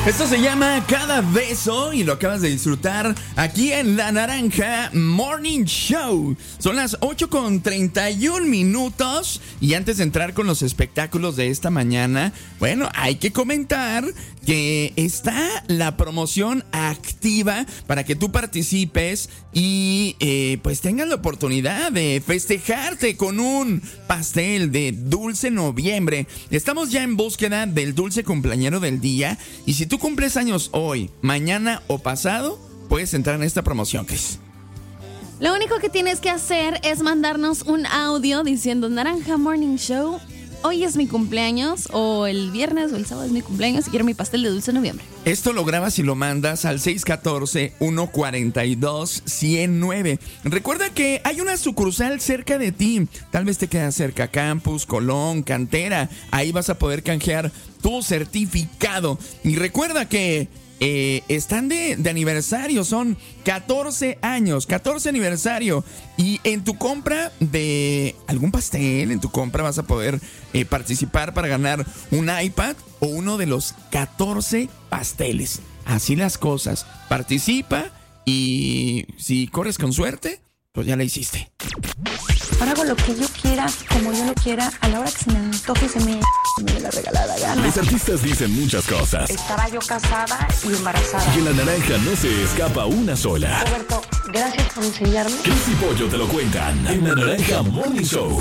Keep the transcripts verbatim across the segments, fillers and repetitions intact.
Esto se llama Cada Beso y lo acabas de disfrutar aquí en La Naranja Morning Show. Son las ocho con treinta y un minutos y antes de entrar con los espectáculos de esta mañana, bueno, hay que comentar que está la promoción activa para que tú participes y eh, pues tengas la oportunidad de festejarte con un pastel de Dulce Noviembre. Estamos ya en búsqueda del dulce cumpleañero del día y si tú cumples años hoy, mañana o pasado, puedes entrar en esta promoción, Cris. Lo único que tienes que hacer es mandarnos un audio diciendo Naranja Morning Show, hoy es mi cumpleaños, o el viernes o el sábado es mi cumpleaños y quiero mi pastel de Dulce Noviembre. Esto lo grabas y lo mandas al seis uno cuatro, uno cuatro dos, uno cero nueve. Recuerda que hay una sucursal cerca de ti. Tal vez te queda cerca Campus, Colón, Cantera. Ahí vas a poder canjear tu certificado. Y recuerda que eh, están de, de aniversario. Son catorce años, catorce aniversario. Y en tu compra de algún pastel, en tu compra vas a poder eh, participar para ganar un iPad o uno de los catorce pasteles. Así las cosas. Participa y si corres con suerte, pues ya la hiciste. Ahora hago lo que yo quiera, como yo lo quiera, a la hora que se me antoje, se me, me dé la regalada gana. Los artistas dicen muchas cosas. Estaba yo casada y embarazada. Y en La Naranja no se escapa una sola. Roberto, gracias por enseñarme. Cris y Pollo te lo cuentan en La Naranja Morning Show.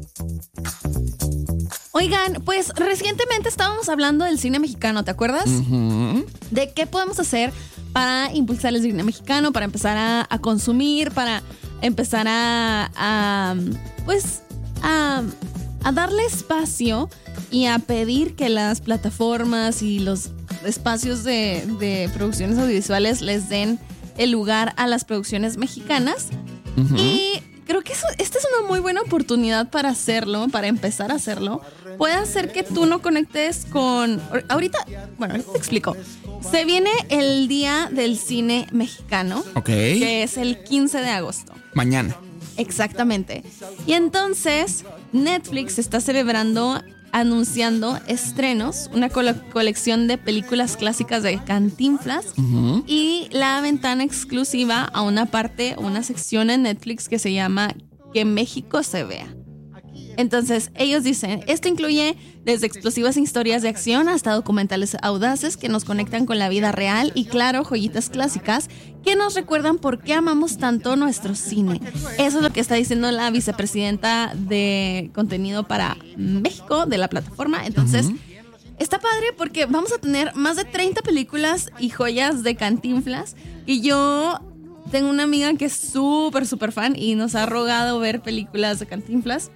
Oigan, pues recientemente estábamos hablando del cine mexicano, ¿te acuerdas? Uh-huh. De qué podemos hacer para impulsar el cine mexicano, para empezar a, a consumir, para empezar a, a pues, a, a darle espacio y a pedir que las plataformas y los espacios de, de producciones audiovisuales les den el lugar a las producciones mexicanas. Uh-huh. Y creo que eso, esta es una muy buena oportunidad para hacerlo, para empezar a hacerlo. Puede hacer que tú no conectes con... Ahorita, bueno, ahorita te explico. Se viene el Día del Cine Mexicano, okay, que es el quince de agosto. Mañana. Exactamente. Y entonces Netflix está celebrando, anunciando estrenos, una cole- colección de películas clásicas de Cantinflas, uh-huh, y la ventana exclusiva a una parte, una sección en Netflix que se llama Que México se vea. Entonces, ellos dicen, esto incluye desde explosivas historias de acción hasta documentales audaces que nos conectan con la vida real y, claro, joyitas clásicas que nos recuerdan por qué amamos tanto nuestro cine. Eso es lo que está diciendo la vicepresidenta de contenido para México de la plataforma. Entonces, uh-huh, está padre porque vamos a tener más de treinta películas y joyas de Cantinflas. Y yo tengo una amiga que es súper, súper fan y nos ha rogado ver películas de Cantinflas.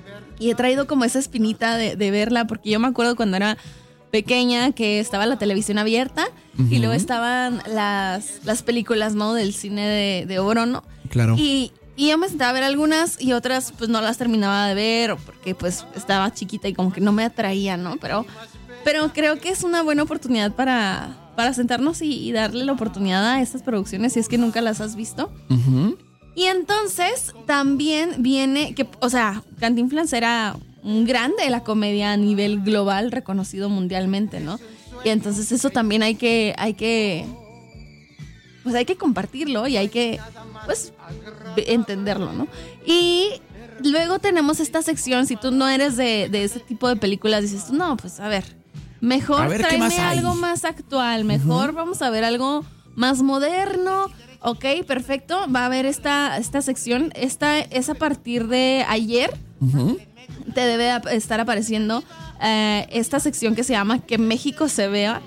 Y he traído como esa espinita de, de verla porque yo me acuerdo cuando era pequeña que estaba la televisión abierta, uh-huh, y luego estaban las, las películas, ¿no?, del cine de, de oro, ¿no? Claro. Y, y yo me sentaba a ver algunas y otras pues no las terminaba de ver o porque pues estaba chiquita y como que no me atraía, ¿no? Pero, pero creo que es una buena oportunidad para, para sentarnos y, y darle la oportunidad a estas producciones si es que nunca las has visto. Uh-huh. Y entonces también viene, que, o sea, Cantinflas era un grande de la comedia a nivel global, reconocido mundialmente, ¿no? Y entonces eso también hay que, hay que, pues hay que compartirlo y hay que, pues, entenderlo, ¿no? Y luego tenemos esta sección, si tú no eres de, de ese tipo de películas, dices, no, pues a ver, mejor a ver, tráeme algo más actual, mejor uh-huh, vamos a ver algo más moderno. Ok, perfecto. Va a haber esta, esta sección. Esta es a partir de ayer. Uh-huh. Te debe estar apareciendo eh, esta sección que se llama Que México se vea.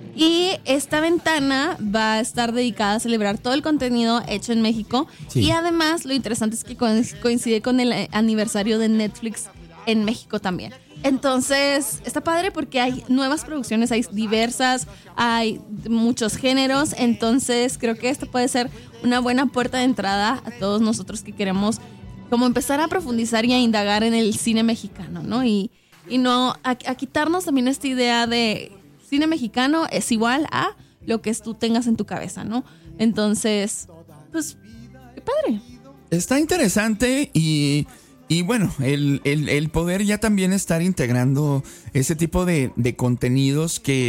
Y esta ventana va a estar dedicada a celebrar todo el contenido hecho en México. Sí. Y además, lo interesante es que coincide con el aniversario de Netflix en México también. Entonces, está padre porque hay nuevas producciones, hay diversas, hay muchos géneros. Entonces, creo que esta puede ser una buena puerta de entrada a todos nosotros que queremos como empezar a profundizar y a indagar en el cine mexicano, ¿no? Y, y no, a, a quitarnos también esta idea de cine mexicano es igual a lo que tú tengas en tu cabeza, ¿no? Entonces, pues, qué padre. Está interesante y... Y bueno, el, el, el poder ya también estar integrando ese tipo de, de contenidos que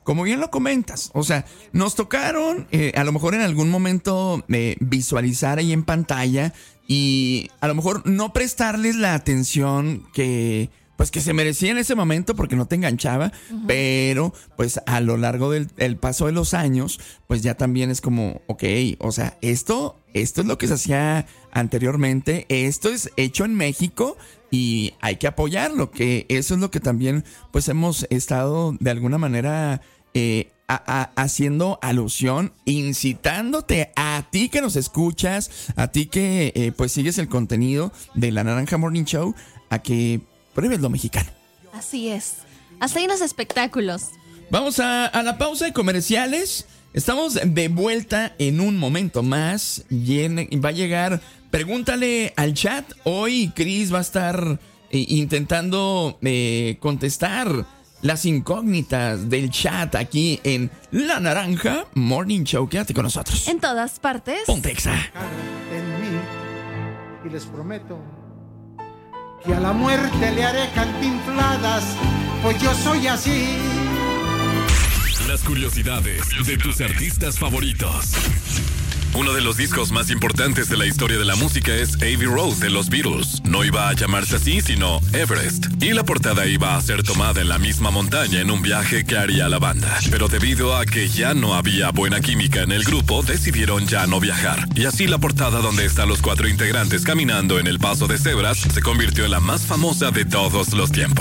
como bien lo comentas, o sea, nos tocaron eh, a lo mejor en algún momento eh, visualizar ahí en pantalla y a lo mejor no prestarles la atención que pues que se merecía en ese momento porque no te enganchaba, uh-huh. pero pues a lo largo del el paso de los años, pues ya también es como, ok, o sea, esto, esto es lo que se hacía anteriormente, esto es hecho en México y hay que apoyarlo, que eso es lo que también pues hemos estado de alguna manera eh, a, a, haciendo alusión, incitándote a ti que nos escuchas, a ti que eh, pues sigues el contenido de La Naranja Morning Show, a que pruebes lo mexicano. Así es. Hasta ahí los espectáculos. Vamos a, a la pausa de comerciales. Estamos de vuelta en un momento más. Y va a llegar, pregúntale al chat. Hoy Chris va a estar eh, intentando eh, contestar las incógnitas del chat aquí en La Naranja Morning Show. Quédate con nosotros. En todas partes. Ponte Exa. En mí, y les prometo que a la muerte le haré cantinfladas, pues yo soy así. Las curiosidades de tus artistas favoritos. Uno de los discos más importantes de la historia de la música es Abbey Road de los Beatles. No iba a llamarse así, sino Everest. Y la portada iba a ser tomada en la misma montaña en un viaje que haría la banda. Pero debido a que ya no había buena química en el grupo, decidieron ya no viajar. Y así la portada donde están los cuatro integrantes caminando en el paso de cebras se convirtió en la más famosa de todos los tiempos.